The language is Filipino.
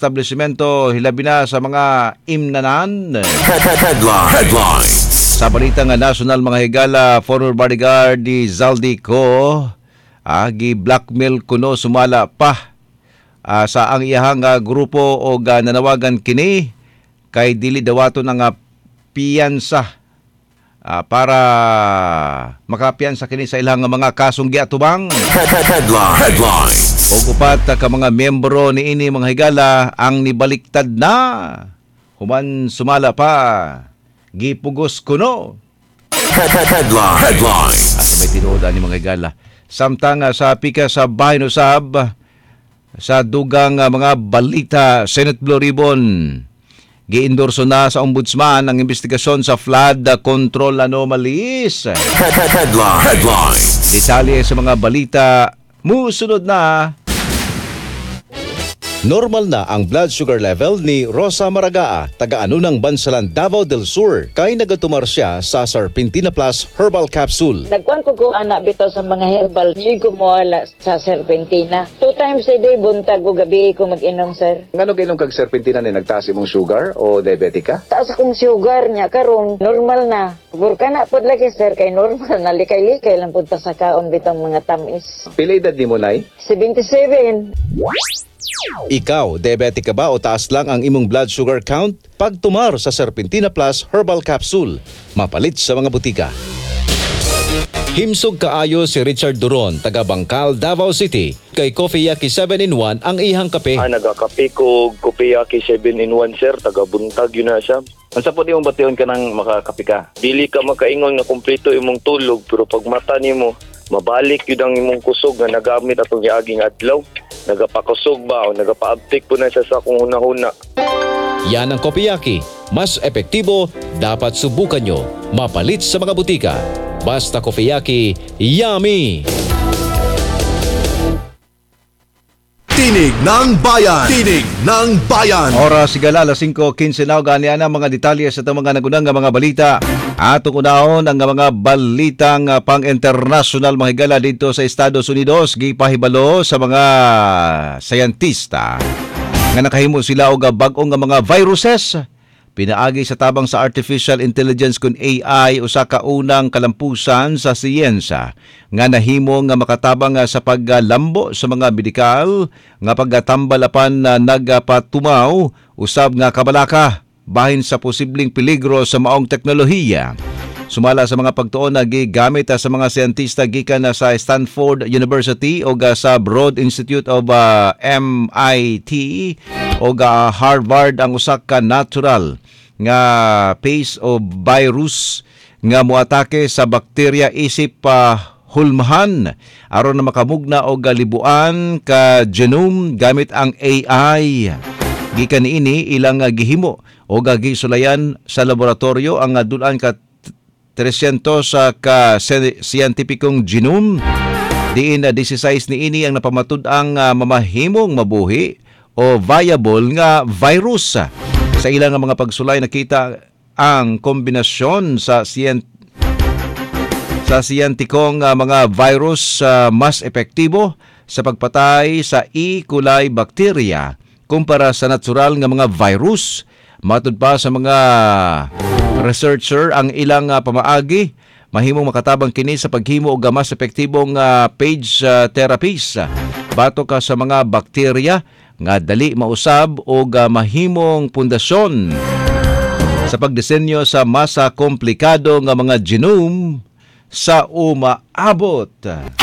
establishmento hilabi na sa mga imnanan. Headlines. Sa balitang national mga higala, former bodyguard ni Zaldico, gi-blackmail kuno sumala pa sa ang iyahang grupo o nanawagan kini kay dili dawaton ang piyansa para makapiyansa kini sa ilang mga kasong giatubang. Headlines. O upat ka mga miyembro ni ini mga higala ang nibaliktad na human sumala pa gipugos kuno. Headlines. At may tinuod ni mga higala. Samtang sa pika sa bahin usab sa dugang mga balita, Senate Blue Ribbon gi-endorso na sa ombudsman ang investigasyon sa flood control anomalies. Headlines. Detalye sa mga balita musunod na. Normal na ang blood sugar level ni Rosa Maragaa, taga-ano ng Bansalan, Davao del Sur, kay nagatumar siya sa Serpentina Plus Herbal Capsule. Nagkuhan ko anak bitaw sa mga herbal. Hindi ko mawala sa Serpentina. 2 times a day, buntag o gabi ko mag-inom, sir. Ngano kailang kag serpentina ni nagtaas imong sugar o diabetic ka? Taas akong sugar niya, karon normal na. Burka na po lagi, sir, kay normal na. Likay-likay lang punta sa kaon bitang mga tamis. Pila edad nimo nay? 77. Ikaw, diabetic ka ba o taas lang ang imong blood sugar count? Pagtumar sa Serpentina Plus Herbal Capsule, mapalit sa mga butika. Himsog kaayo si Richard Duron, taga Bangkal, Davao City. Kay Coffee Yaki 7-in-1 ang ihang kape. Nagakape ko Coffee Yaki 7-in-1, sir. Taga buntag yun na siya. Ang sapot imong bation ka ng makakape ka. Dili ka makaingon na kumpleto imong tulog, pero pag mata nimo mabalik yun ang imong kusog na nagamit atong yaaging adlaw. Nagapakusog ba o nagapaabtik po na siya sa kung huna-huna. Yan ang Kopiyaki. Mas epektibo, dapat subukan nyo. Mapalit sa mga butika. Basta Kopiyaki, yummy! Tinig ng Bayan. Tinig ng Bayan. Oras sigala, alas 5:15 na ganyan ang mga detalye sa itong mga nagunang mga balita. Atong unahon ang mga balitang pang-international mga higala dito sa Estados Unidos. Gipahibalo sa mga sayantista nga nakahimo sila og bag-ong mga viruses. Pinaagi sa tabang sa Artificial Intelligence kun AI usa ka unang kalampusan sa siyensya nga nahimo nga makatabang sa paglambo sa mga medikal nga pagtambalapan na nagapatumaw usab nga kabalaka bahin sa posibleng peligro sa maong teknolohiya. Sumala sa mga pagtuon na gigamit sa mga siyentista gikan sa Stanford University o sa Broad Institute of MIT o Harvard ang usa ka natural nga phase of virus nga moatake sa bakterya isip hulmahan aron na makamugna og libuan ka genome gamit ang AI. Gikan niini ilang gihimo o gisulayan sa laboratorio ang dulan ka 300 ka siyentipikong genome. Diin 16 niini ang napamatud-ang mamahimong mabuhi o viable nga virus. Sa ilang mga pagsulay nakita ang kombinasyon sa siyentikong mga virus mas epektibo sa pagpatay sa E. coli bacteria kumpara sa natural nga mga virus. Matud pa sa mga researcher ang ilang pamaagi mahimong makatabang kini sa paghimo og mas epektibong phage therapies batok ka sa mga bakterya nga dali mausab o mahimong pundasyon sa pagdisenyo sa mas komplikado nga mga genome sa umaabot.